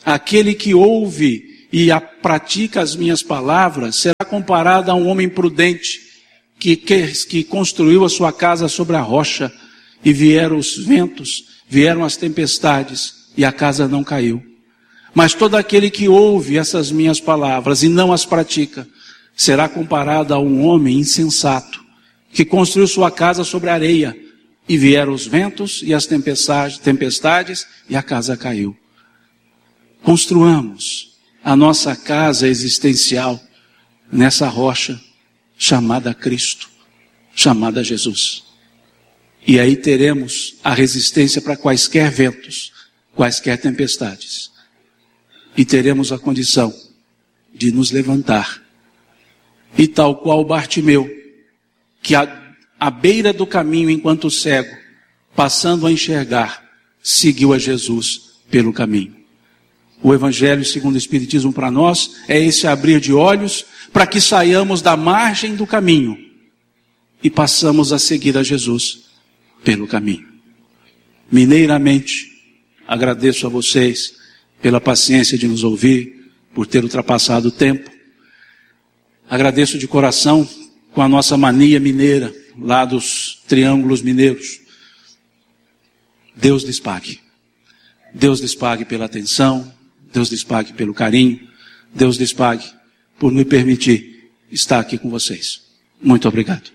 Aquele que ouve e a pratica as minhas palavras será comparado a um homem prudente que, que, que construiu a sua casa sobre a rocha, e vieram os ventos, vieram as tempestades, e a casa não caiu. Mas todo aquele que ouve essas minhas palavras e não as pratica, será comparado a um homem insensato, que construiu sua casa sobre a areia, e vieram os ventos e as tempestades, tempestades, e a casa caiu. Construamos a nossa casa existencial nessa rocha chamada Cristo, chamada Jesus. E aí teremos a resistência para quaisquer ventos, quaisquer tempestades. E teremos a condição de nos levantar. E tal qual Bartimeu, que a, à beira do caminho enquanto cego, passando a enxergar, seguiu a Jesus pelo caminho. O Evangelho segundo o Espiritismo para nós é esse abrir de olhos para que saiamos da margem do caminho e passamos a seguir a Jesus pelo caminho. Mineiramente, agradeço a vocês pela paciência de nos ouvir, por ter ultrapassado o tempo. Agradeço de coração com a nossa mania mineira, lá dos triângulos mineiros. Deus lhes pague. Deus lhes pague pela atenção, Deus lhes pague pelo carinho, Deus lhes pague por me permitir estar aqui com vocês. Muito obrigado.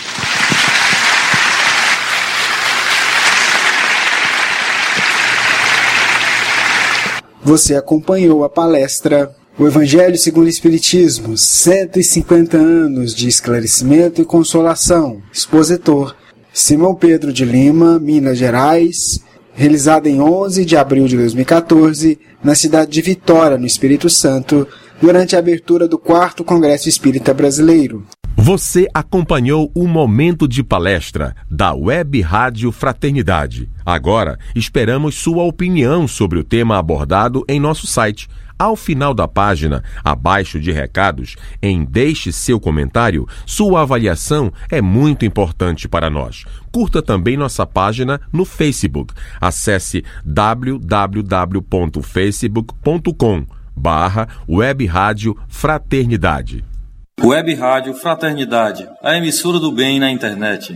Você acompanhou a palestra O Evangelho segundo o Espiritismo, cento e cinquenta anos de esclarecimento e consolação. Expositor Simão Pedro de Lima, Minas Gerais, realizada em onze de abril de dois mil e quatorze, na cidade de Vitória, no Espírito Santo, durante a abertura do quarto Congresso Espírita Brasileiro. Você acompanhou o Momento de Palestra da Web Rádio Fraternidade. Agora, esperamos sua opinião sobre o tema abordado em nosso site. Ao final da página, abaixo de recados, em Deixe seu comentário, sua avaliação é muito importante para nós. Curta também nossa página no Facebook. Acesse w w w ponto facebook ponto com barra Web Rádio Fraternidade. Web Rádio Fraternidade, a emissora do bem na internet.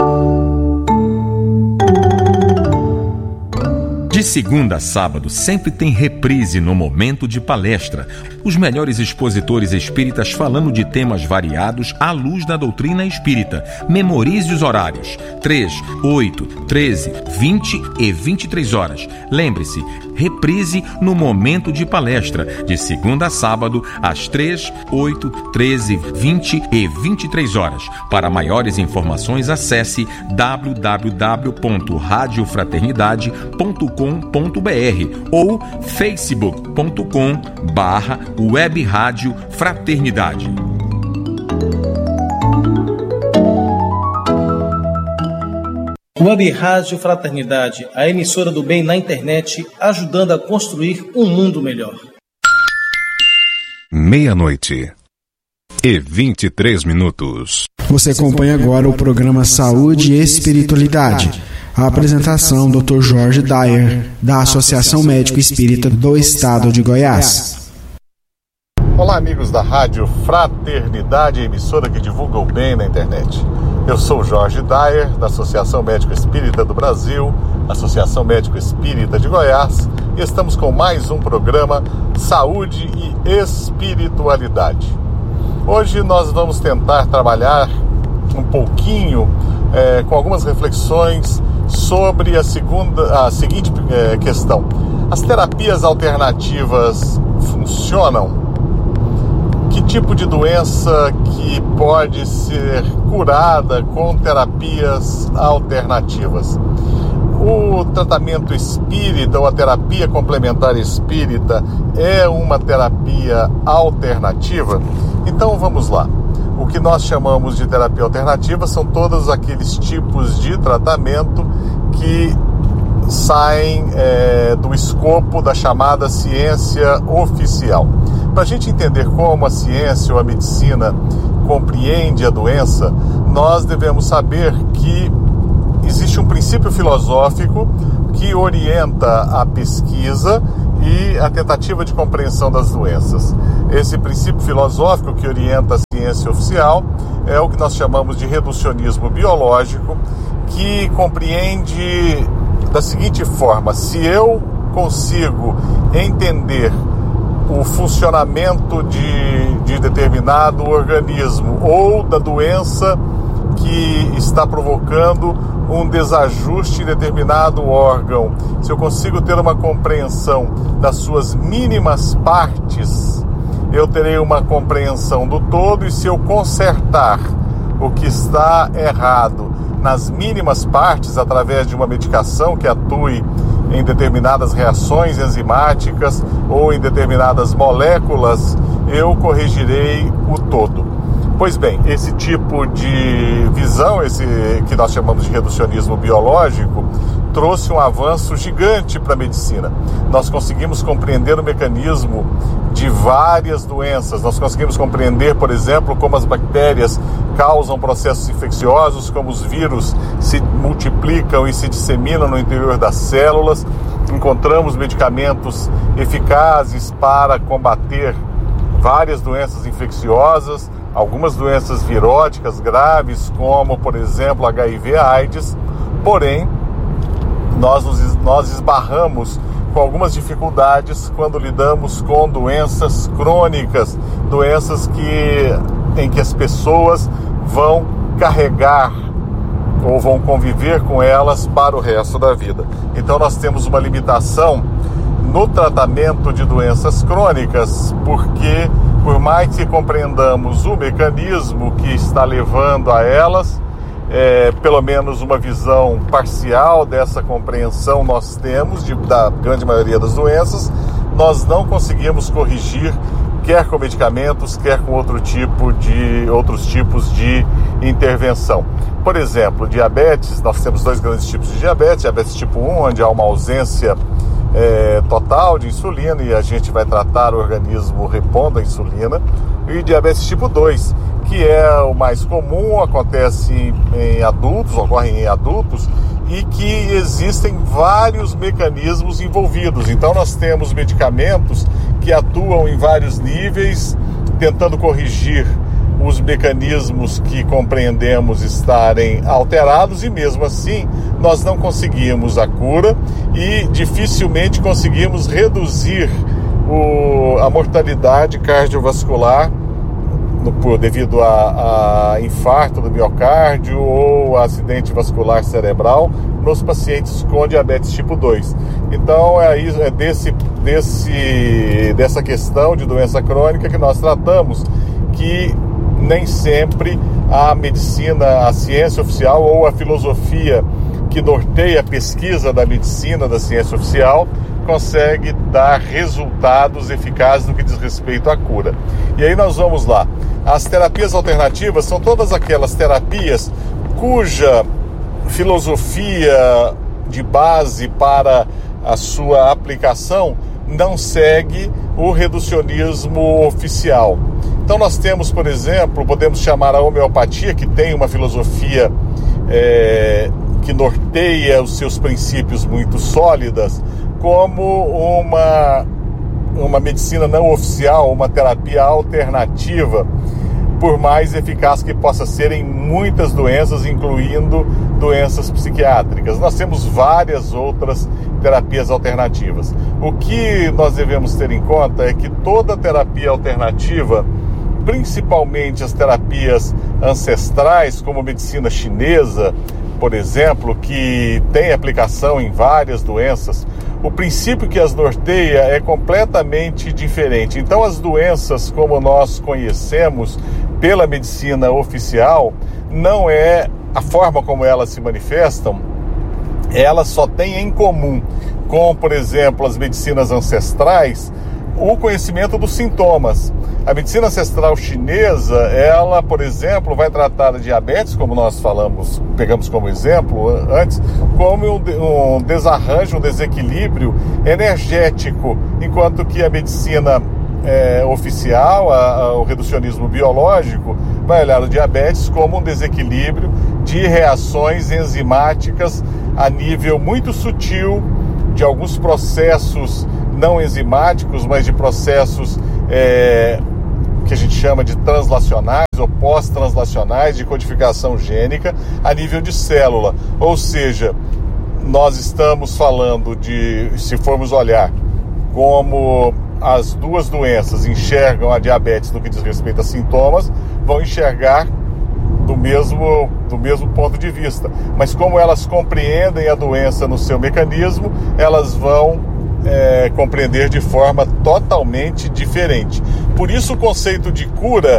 De segunda a sábado, sempre tem reprise no Momento de Palestra. Os melhores expositores espíritas falando de temas variados à luz da doutrina espírita. Memorize os horários: três, oito, treze, vinte e vinte e três horas. Lembre-se, reprise no Momento de Palestra, de segunda a sábado, às três, oito, treze, vinte e vinte e três horas. Para maiores informações, acesse w w w ponto rádio fraternidade ponto com ponto b r ou facebook ponto com barra Web Rádio Fraternidade. Web Rádio Fraternidade, a emissora do bem na internet, ajudando a construir um mundo melhor. Meia-noite e vinte e três minutos. Você acompanha agora o programa Saúde e Espiritualidade. A apresentação doutor Jorge Dyer, da Associação Médico Espírita do Estado de Goiás. Olá, amigos da Rádio Fraternidade, emissora que divulga o bem na internet. Eu sou Jorge Dyer, da Associação Médico Espírita do Brasil, Associação Médico Espírita de Goiás, e estamos com mais um programa Saúde e Espiritualidade. Hoje nós vamos tentar trabalhar um pouquinho é, com algumas reflexões sobre a, segunda, a seguinte é, questão. As terapias alternativas funcionam? Que tipo de doença que pode ser curada com terapias alternativas? O tratamento espírita ou a terapia complementar espírita é uma terapia alternativa? Então vamos lá. O que nós chamamos de terapia alternativa são todos aqueles tipos de tratamento que saem é, do escopo da chamada ciência oficial. Para a gente entender como a ciência ou a medicina compreende a doença, nós devemos saber que existe um princípio filosófico que orienta a pesquisa e a tentativa de compreensão das doenças. Esse princípio filosófico que orienta a ciência oficial é o que nós chamamos de reducionismo biológico, que compreende da seguinte forma: se eu consigo entender o funcionamento de, de determinado organismo ou da doença que está provocando um desajuste em determinado órgão, se eu consigo ter uma compreensão das suas mínimas partes, eu terei uma compreensão do todo, e se eu consertar o que está errado nas mínimas partes, através de uma medicação que atue em determinadas reações enzimáticas ou em determinadas moléculas, eu corrigirei o todo. Pois bem, esse tipo de visão, esse que nós chamamos de reducionismo biológico, trouxe um avanço gigante para a medicina. Nós conseguimos compreender o mecanismo de várias doenças. Nós conseguimos compreender, por exemplo, como as bactérias causam processos infecciosos, como os vírus se multiplicam e se disseminam no interior das células. Encontramos medicamentos eficazes para combater várias doenças infecciosas, algumas doenças viróticas graves, como, por exemplo, H I V AIDS. Porém, nós, nos, nós esbarramos com algumas dificuldades quando lidamos com doenças crônicas, doenças que, em que as pessoas vão carregar ou vão conviver com elas para o resto da vida. Então nós temos uma limitação no tratamento de doenças crônicas, porque por mais que compreendamos o mecanismo que está levando a elas, é, pelo menos uma visão parcial dessa compreensão nós temos de, da grande maioria das doenças, nós não conseguimos corrigir, quer com medicamentos, quer com outro tipo de, outros tipos de intervenção. Por exemplo, diabetes, nós temos dois grandes tipos de diabetes: diabetes tipo um, onde há uma ausência É, total de insulina e a gente vai tratar o organismo repondo a insulina, e diabetes tipo dois, que é o mais comum, acontece em, em adultos, ocorre em adultos, e que existem vários mecanismos envolvidos. Então nós temos medicamentos que atuam em vários níveis, tentando corrigir os mecanismos que compreendemos estarem alterados, e mesmo assim nós não conseguimos a cura e dificilmente conseguimos reduzir o, a mortalidade cardiovascular no, por, devido a, a infarto do miocárdio ou acidente vascular cerebral nos pacientes com diabetes tipo dois. Então é, isso, é desse, desse, dessa questão de doença crônica que nós tratamos, que nem sempre a medicina, a ciência oficial ou a filosofia que norteia a pesquisa da medicina, da ciência oficial, consegue dar resultados eficazes no que diz respeito à cura. E aí nós vamos lá. As terapias alternativas são todas aquelas terapias cuja filosofia de base para a sua aplicação não segue o reducionismo oficial. Então nós temos, por exemplo, podemos chamar a homeopatia, que tem uma filosofia é, que norteia os seus princípios muito sólidas, como uma, uma medicina não oficial, uma terapia alternativa, por mais eficaz que possa ser em muitas doenças, incluindo doenças psiquiátricas. Nós temos várias outras terapias alternativas. O que nós devemos ter em conta é que toda terapia alternativa, principalmente as terapias ancestrais, como a medicina chinesa, por exemplo, que tem aplicação em várias doenças, o princípio que as norteia é completamente diferente. Então, as doenças como nós conhecemos pela medicina oficial, não é a forma como elas se manifestam, elas só têm em comum com, por exemplo, as medicinas ancestrais, o conhecimento dos sintomas. A medicina ancestral chinesa, ela, por exemplo, vai tratar a diabetes, como nós falamos, pegamos como exemplo antes, como um desarranjo, um desequilíbrio energético, enquanto que a medicina é, oficial, a, a, o reducionismo biológico, vai olhar o diabetes como um desequilíbrio de reações enzimáticas a nível muito sutil, de alguns processos não enzimáticos, mas de processos é, que a gente chama de translacionais ou pós-translacionais de codificação gênica a nível de célula. Ou seja, nós estamos falando de, se formos olhar como as duas doenças enxergam a diabetes no que diz respeito a sintomas, vão enxergar do mesmo, do mesmo ponto de vista. Mas como elas compreendem a doença no seu mecanismo, elas vão é, compreender de forma totalmente diferente. Por isso o conceito de cura,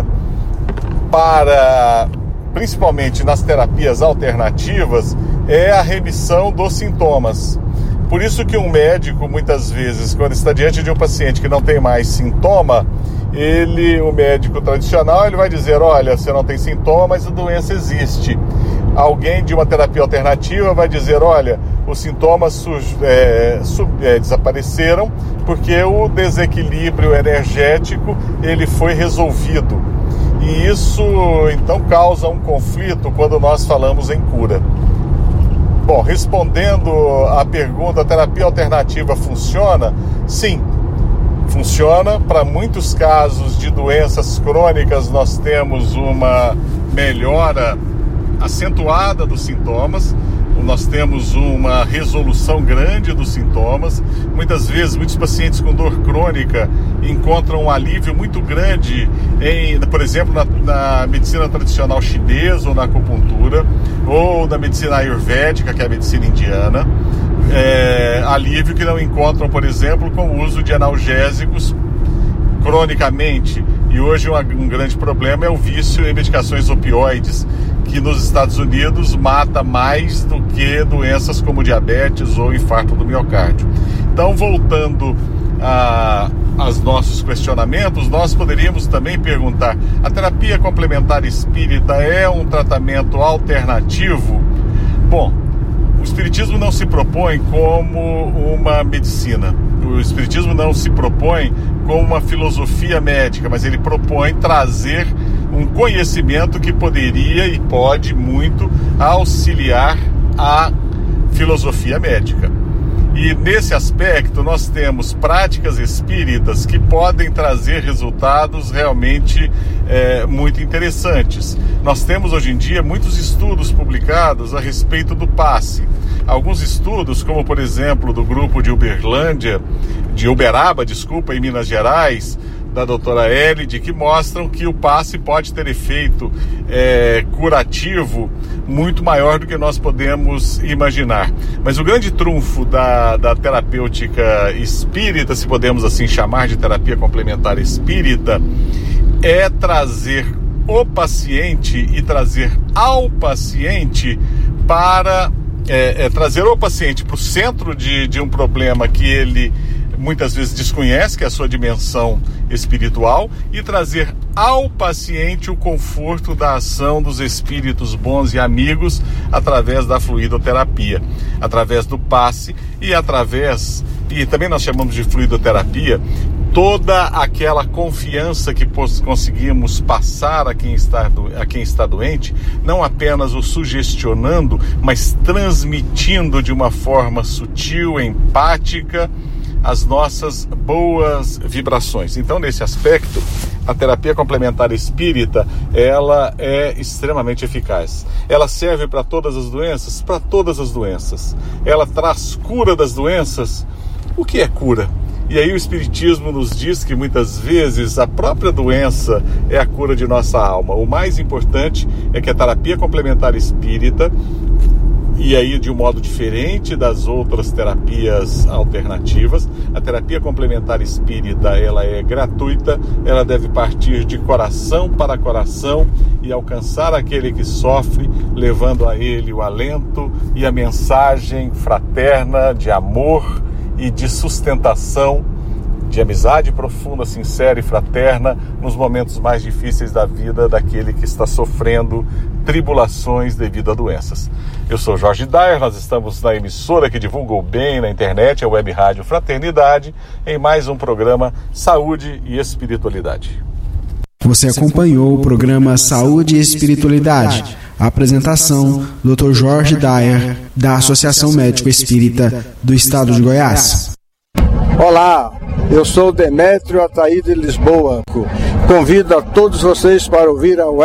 para, principalmente nas terapias alternativas, é a remissão dos sintomas. Por isso que um médico, muitas vezes, quando está diante de um paciente que não tem mais sintoma, ele, o médico tradicional, ele vai dizer, olha, você não tem sintoma, mas a doença existe. Alguém de uma terapia alternativa vai dizer, olha, os sintomas é, sub, é, desapareceram porque o desequilíbrio energético ele foi resolvido. E isso, então, causa um conflito quando nós falamos em cura. Bom, respondendo à pergunta, a terapia alternativa funciona? Sim, funciona. Para muitos casos de doenças crônicas, nós temos uma melhora acentuada dos sintomas, nós temos uma resolução grande dos sintomas. Muitas vezes, muitos pacientes com dor crônica encontram um alívio muito grande, em, por exemplo, na, na medicina tradicional chinesa ou na acupuntura, ou na medicina ayurvédica, que é a medicina indiana. É, alívio que não encontram, por exemplo, com o uso de analgésicos cronicamente. E hoje um, um grande problema é o vício em medicações opioides, que nos Estados Unidos mata mais do que doenças como diabetes ou infarto do miocárdio. Então, voltando a, aos nossos questionamentos, nós poderíamos também perguntar, a terapia complementar espírita é um tratamento alternativo? Bom, o espiritismo não se propõe como uma medicina, o espiritismo não se propõe como uma filosofia médica, mas ele propõe trazer um conhecimento que poderia e pode muito auxiliar a filosofia médica. E nesse aspecto nós temos práticas espíritas que podem trazer resultados realmente é, muito interessantes. Nós temos hoje em dia muitos estudos publicados a respeito do passe. Alguns estudos, como por exemplo do grupo de Uberlândia, de Uberaba, desculpa, em Minas Gerais, da doutora Elide, que mostram que o passe pode ter efeito é, curativo muito maior do que nós podemos imaginar. Mas o grande trunfo da, da terapêutica espírita, se podemos assim chamar de terapia complementar espírita, é trazer o paciente e trazer ao paciente para... É, é trazer o paciente para o centro de, de um problema que ele muitas vezes desconhece, que é a sua dimensão espiritual, e trazer ao paciente o conforto da ação dos espíritos bons e amigos através da fluidoterapia, através do passe e através, e também nós chamamos de fluidoterapia, toda aquela confiança que conseguimos passar a quem está, a quem está doente, não apenas o sugestionando, mas transmitindo de uma forma sutil, empática, as nossas boas vibrações. Então, nesse aspecto, a terapia complementar espírita, ela é extremamente eficaz. Ela serve para todas as doenças? Para todas as doenças. Ela traz cura das doenças? O que é cura? E aí o Espiritismo nos diz que muitas vezes a própria doença é a cura de nossa alma. O mais importante é que a terapia complementar espírita, e aí de um modo diferente das outras terapias alternativas, a terapia complementar espírita, ela é gratuita, ela deve partir de coração para coração e alcançar aquele que sofre, levando a ele o alento e a mensagem fraterna de amor e de sustentação, de amizade profunda, sincera e fraterna nos momentos mais difíceis da vida daquele que está sofrendo tribulações devido a doenças. Eu sou Jorge Dyer, nós estamos na emissora que divulga o bem na internet, a Web Rádio Fraternidade, em mais um programa Saúde e Espiritualidade. Você acompanhou o programa Saúde e Espiritualidade. A apresentação, doutor Jorge Dyer, da Associação Médico Espírita do Estado de Goiás. Olá, eu sou Demétrio Ataíde Lisboa. Convido a todos vocês para ouvir a